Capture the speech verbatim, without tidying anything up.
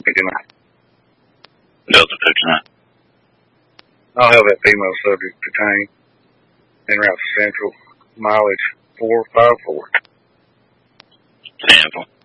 fifty-nine. Delta fifty-nine. I'll have that female subject detained en route to Central, mileage four five four. Sample.